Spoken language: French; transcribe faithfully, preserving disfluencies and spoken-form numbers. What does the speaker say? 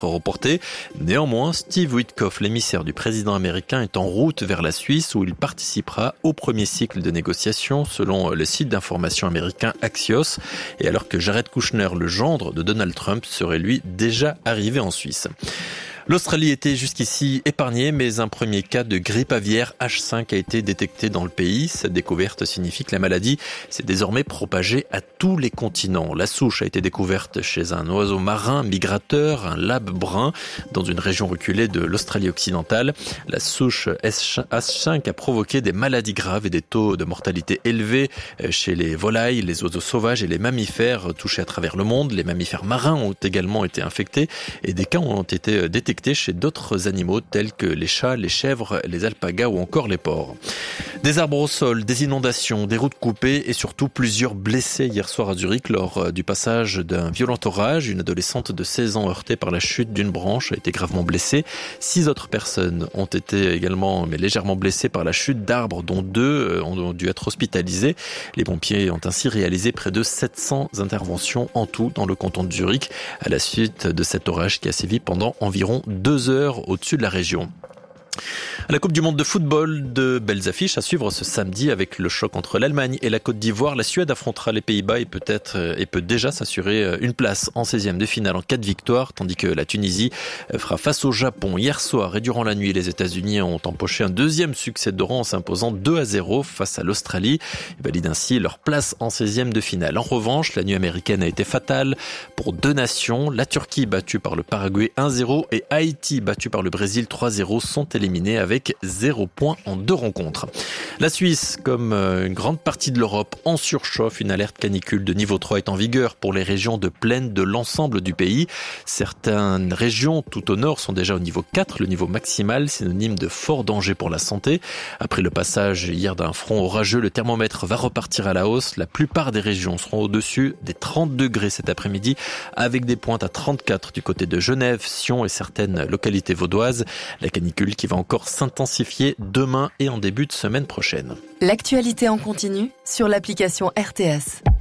reporté. Néanmoins, Steve Witkoff, l'émissaire du président américain, est en route vers la Suisse où il participera au premier cycle de négociations selon le site d'information américain Axios. Et alors que Jared Kushner, le gendre de Donald Trump, serait lui déjà arrivé en Suisse. L'Australie était jusqu'ici épargnée, mais un premier cas de grippe aviaire H cinq a été détecté dans le pays. Cette découverte signifie que la maladie s'est désormais propagée à tous les continents. La souche a été découverte chez un oiseau marin migrateur, un labe brun, dans une région reculée de l'Australie occidentale. La souche H cinq a provoqué des maladies graves et des taux de mortalité élevés chez les volailles, les oiseaux sauvages et les mammifères touchés à travers le monde. Les mammifères marins ont également été infectés et des cas ont été détectés chez d'autres animaux tels que les chats, les chèvres, les alpagas ou encore les porcs. Des arbres au sol, des inondations, des routes coupées et surtout plusieurs blessés hier soir à Zurich lors du passage d'un violent orage. Une adolescente de seize ans heurtée par la chute d'une branche a été gravement blessée. Six autres personnes ont été également mais légèrement blessées par la chute d'arbres, dont deux ont dû être hospitalisées. Les pompiers ont ainsi réalisé près de sept cents interventions en tout dans le canton de Zurich à la suite de cet orage qui a sévi pendant environ deux heures au-dessus de la région. À la Coupe du monde de football, de belles affiches à suivre ce samedi avec le choc entre l'Allemagne et la Côte d'Ivoire. La Suède affrontera les Pays-Bas et peut-être et peut déjà s'assurer une place en seizième de finale en cas de victoire, tandis que la Tunisie fera face au Japon. Hier soir et durant la nuit, les États-Unis ont empoché un deuxième succès de rang en s'imposant deux à zéro face à l'Australie. Ils valident ainsi leur place en seizième de finale. En revanche, la nuit américaine a été fatale pour deux nations. La Turquie battue par le Paraguay un zéro et Haïti battue par le Brésil trois zéro sont éliminés avec zéro point en deux rencontres. La Suisse, comme une grande partie de l'Europe, en surchauffe. Une alerte canicule de niveau trois est en vigueur pour les régions de plaine de l'ensemble du pays. Certaines régions tout au nord sont déjà au niveau quatre, le niveau maximal, synonyme de fort danger pour la santé. Après le passage hier d'un front orageux, le thermomètre va repartir à la hausse. La plupart des régions seront au-dessus des trente degrés cet après-midi, avec des pointes à trente-quatre du côté de Genève, Sion et certaines localités vaudoises. La canicule qui va encore s'intensifier demain et en début de semaine prochaine. L'actualité en continu sur l'application R T S.